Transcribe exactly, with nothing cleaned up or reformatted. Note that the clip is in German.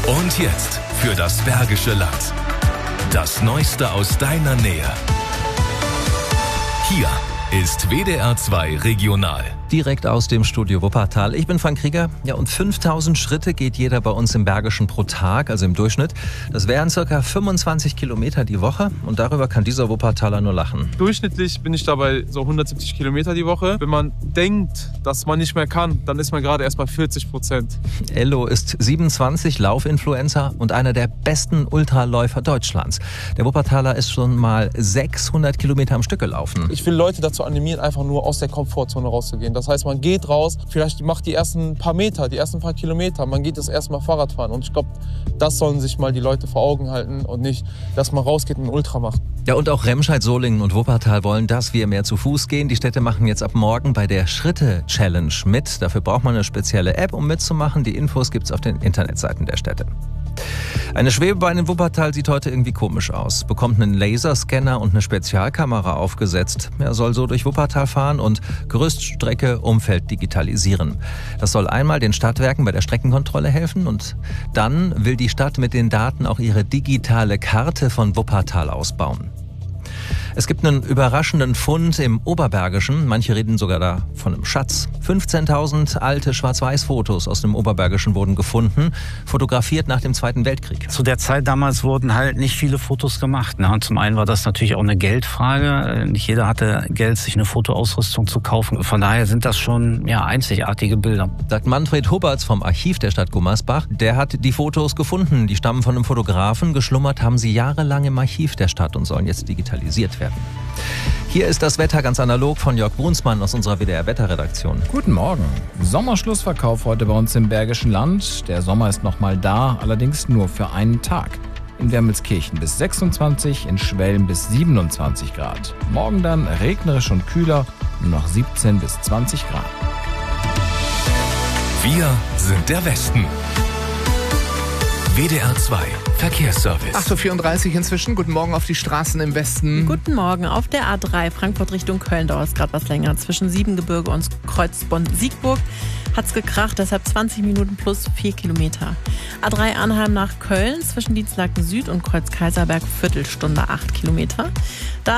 Und jetzt für das Bergische Land. Das Neueste aus deiner Nähe. Hier ist W D R zwei Regional. Direkt aus dem Studio Wuppertal. Ich bin Frank Krieger. Ja, und fünftausend Schritte geht jeder bei uns im Bergischen pro Tag, also im Durchschnitt. Das wären circa fünfundzwanzig Kilometer die Woche. Und darüber kann dieser Wuppertaler nur lachen. Durchschnittlich bin ich dabei so hundertsiebzig Kilometer die Woche. Wenn man denkt, dass man nicht mehr kann, dann ist man gerade erst bei vierzig Prozent. Ello ist siebenundzwanzig, Laufinfluencer und einer der besten Ultraläufer Deutschlands. Der Wuppertaler ist schon mal sechshundert Kilometer am Stück gelaufen. Ich will Leute dazu animieren, einfach nur aus der Komfortzone rauszugehen. Das heißt, man geht raus, vielleicht macht die ersten paar Meter, die ersten paar Kilometer, man geht das erstmal Fahrrad fahren. Und ich glaube, das sollen sich mal die Leute vor Augen halten und nicht, dass man rausgeht und ein Ultra macht. Ja, und auch Remscheid, Solingen und Wuppertal wollen, dass wir mehr zu Fuß gehen. Die Städte machen jetzt ab morgen bei der Schritte-Challenge mit. Dafür braucht man eine spezielle App, um mitzumachen. Die Infos gibt's auf den Internetseiten der Städte. Eine Schwebebahn in Wuppertal sieht heute irgendwie komisch aus. Bekommt einen Laserscanner und eine Spezialkamera aufgesetzt. Er soll so durch Wuppertal fahren und Gerüststrecke, Umfeld digitalisieren. Das soll einmal den Stadtwerken bei der Streckenkontrolle helfen und dann will die Stadt mit den Daten auch ihre digitale Karte von Wuppertal ausbauen. Es gibt einen überraschenden Fund im Oberbergischen. Manche reden sogar da von einem Schatz. fünfzehntausend alte Schwarz-Weiß-Fotos aus dem Oberbergischen wurden gefunden, fotografiert nach dem Zweiten Weltkrieg. Zu der Zeit damals wurden halt nicht viele Fotos gemacht. Ne? Und zum einen war das natürlich auch eine Geldfrage. Nicht jeder hatte Geld, sich eine Fotoausrüstung zu kaufen. Von daher sind das schon ja, einzigartige Bilder. Sagt Manfred Huberts vom Archiv der Stadt Gummersbach. Der hat die Fotos gefunden. Die stammen von einem Fotografen. Geschlummert haben sie jahrelang im Archiv der Stadt und sollen jetzt digitalisiert werden. Hier ist das Wetter ganz analog von Jörg Brunsmann aus unserer W D R-Wetterredaktion. Guten Morgen. Sommerschlussverkauf heute bei uns im Bergischen Land. Der Sommer ist noch mal da, allerdings nur für einen Tag. In Wermelskirchen bis sechsundzwanzig, in Schwelm bis siebenundzwanzig Grad. Morgen dann regnerisch und kühler, nur noch siebzehn bis zwanzig Grad. Wir sind der Westen. W D R zwei Verkehrsservice. acht Uhr vierunddreißig inzwischen. Guten Morgen auf die Straßen im Westen. Guten Morgen. Auf der A drei Frankfurt Richtung Köln dauert es gerade was länger. Zwischen Siebengebirge und Kreuz Bonn-Siegburg hat es gekracht, deshalb zwanzig Minuten plus vier Kilometer. A drei Arnheim nach Köln zwischen Dienstlaken Süd und Kreuz Kaiserberg Viertelstunde acht Kilometer. Da